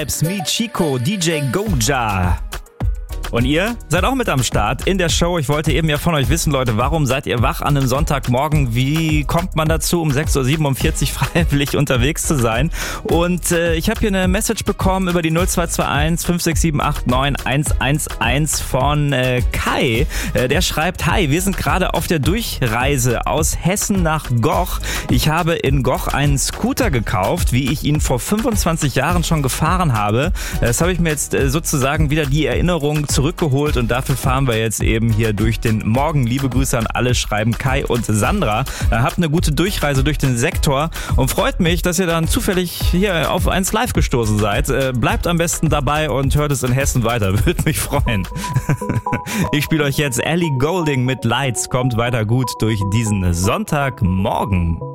Me Chico, DJ Goja. Und ihr seid auch mit am Start in der Show. Ich wollte eben ja von euch wissen, Leute, warum seid ihr wach an einem Sonntagmorgen? Wie kommt man dazu, um 6.47 Uhr freiwillig unterwegs zu sein? Und ich habe hier eine Message bekommen über die 0221 56789 111 von Kai. Der schreibt: Hi, wir sind gerade auf der Durchreise aus Hessen nach Goch. Ich habe in Goch einen Scooter gekauft, wie ich ihn vor 25 Jahren schon gefahren habe. Das habe ich mir jetzt sozusagen wieder die Erinnerung zurückgeholt und dafür fahren wir jetzt eben hier durch den Morgen. Liebe Grüße an alle, schreiben Kai und Sandra. Habt eine gute Durchreise durch den Sektor und freut mich, dass ihr dann zufällig hier auf 1 Live gestoßen seid. Bleibt am besten dabei und hört es in Hessen weiter. Würde mich freuen. Ich spiele euch jetzt Ellie Goulding mit Lights. Kommt weiter gut durch diesen Sonntagmorgen.